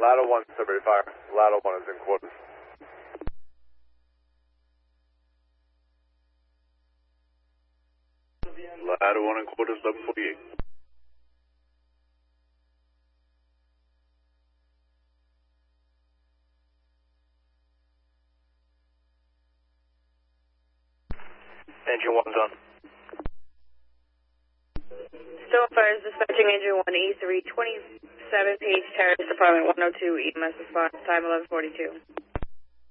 Ladder 1, Sudbury Fire. Ladder 1 is in quarters. Ladder 1 in quarters, 1148. Engine 1's on. Still fires dispatching engine 1, E3, 27 Page Terrace, Department 102, EMS response, time 11:42.